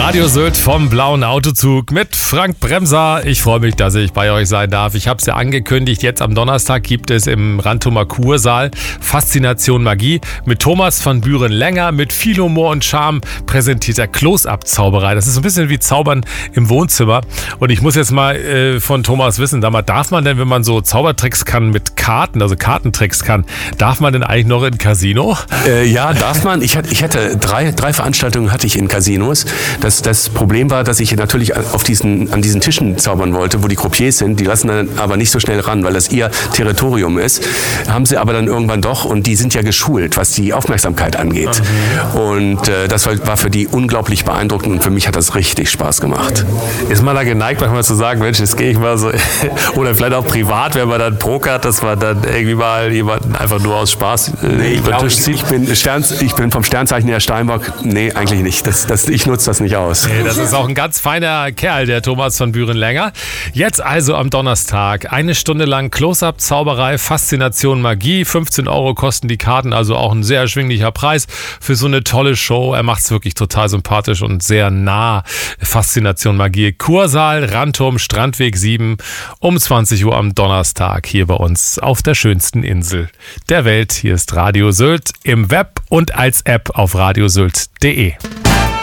Radio Sylt vom Blauen Autozug mit Frank Bremser. Ich freue mich, dass ich bei euch sein darf. Ich habe es ja angekündigt, jetzt am Donnerstag gibt es im Rantumer Kursaal Faszination Magie mit Thomas von Büren-Länger. Mit viel Humor und Charme präsentiert er Close-Up-Zauberei. Das ist so ein bisschen wie Zaubern im Wohnzimmer. Und ich muss jetzt mal von Thomas wissen, darf man denn, wenn man so Zaubertricks kann mit Karten, also Kartentricks kann, darf man denn eigentlich noch in Casino? Ja, darf man. Ich hatte drei Veranstaltungen hatte ich in Casinos. Das Problem war, dass ich natürlich an diesen Tischen zaubern wollte, wo die Croupiers sind. Die lassen dann aber nicht so schnell ran, weil das ihr Territorium ist. Haben sie aber dann irgendwann doch, und die sind ja geschult, was die Aufmerksamkeit angeht. Und das war für die unglaublich beeindruckend, und für mich hat das richtig Spaß gemacht. Ist man da geneigt, manchmal zu sagen, Mensch, jetzt gehe ich mal so, oder vielleicht auch privat, wenn man dann pokert, dass man dann irgendwie mal jemanden einfach nur aus Spaß über den Tisch zieht? Ich bin vom Sternzeichen her Steinbock. Nee, eigentlich nicht. Ich nutze das nicht aus. Nee, das ist auch ein ganz feiner Kerl, der Thomas von Büren-Länger. Jetzt also am Donnerstag 1 Stunde lang Close-Up-Zauberei, Faszination Magie. 15 € kosten die Karten, also auch ein sehr erschwinglicher Preis für so eine tolle Show. Er macht es wirklich total sympathisch und sehr nah. Faszination Magie. Kursaal, Rantum, Strandweg 7 um 20 Uhr am Donnerstag hier bei uns auf der schönsten Insel der Welt. Hier ist Radio Sylt im Web und als App auf radiosylt.de.